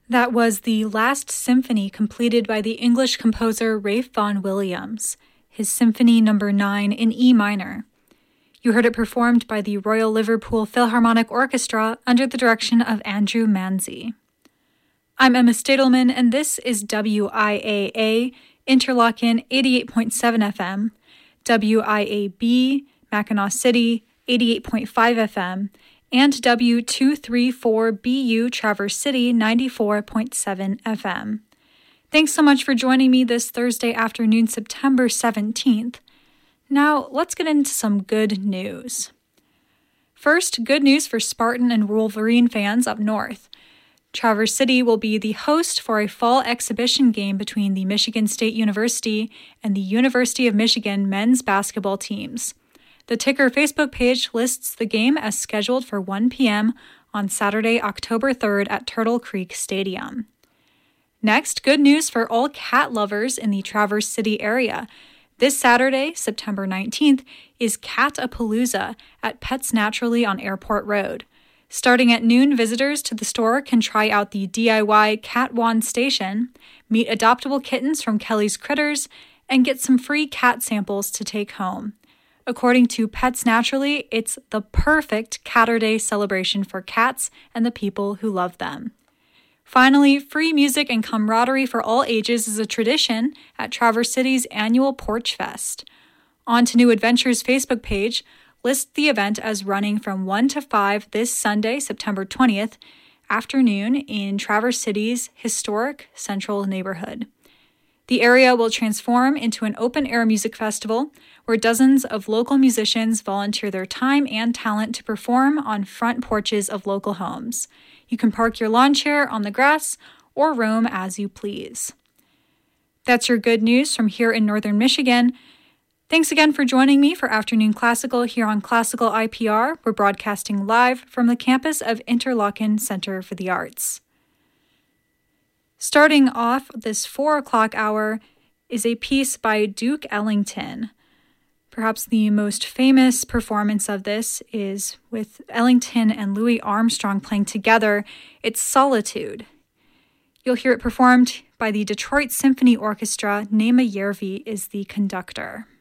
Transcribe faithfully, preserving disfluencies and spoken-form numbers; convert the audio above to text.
That was the last symphony completed by the English composer Ralph Vaughan Williams, his Symphony Number nine in E minor. You heard it performed by the Royal Liverpool Philharmonic Orchestra under the direction of Andrew Manzi. I'm Emma Stadelman, and this is W I A A, Interlochen eighty-eight point seven F M, W I A B, Mackinac City, eighty-eight point five F M, and W two thirty-four B U, Traverse City, ninety-four point seven F M. Thanks so much for joining me this Thursday afternoon, September seventeenth. Now, let's get into some good news. First, good news for Spartan and Wolverine fans up north. Traverse City will be the host for a fall exhibition game between the Michigan State University and the University of Michigan men's basketball teams. The Ticker Facebook page lists the game as scheduled for one p.m. on Saturday, October third at Turtle Creek Stadium. Next, good news for all cat lovers in the Traverse City area. This Saturday, September nineteenth, is Cat-a-Palooza at Pets Naturally on Airport Road. Starting at noon, visitors to the store can try out the D I Y Cat Wand Station, meet adoptable kittens from Kelly's Critters, and get some free cat samples to take home. According to Pets Naturally, it's the perfect Catterday celebration for cats and the people who love them. Finally, free music and camaraderie for all ages is a tradition at Traverse City's annual Porch Fest. On to New Adventures' Facebook page lists the event as running from one to five this Sunday, September twentieth, afternoon in Traverse City's historic central neighborhood. The area will transform into an open-air music festival where dozens of local musicians volunteer their time and talent to perform on front porches of local homes. You can park your lawn chair on the grass or roam as you please. That's your good news from here in northern Michigan. Thanks again for joining me for Afternoon Classical here on Classical I P R. We're broadcasting live from the campus of Interlochen Center for the Arts. Starting off this four o'clock hour is a piece by Duke Ellington. Perhaps the most famous performance of this is with Ellington and Louis Armstrong playing together. It's Solitude. You'll hear it performed by the Detroit Symphony Orchestra. Nema Järvi is the conductor.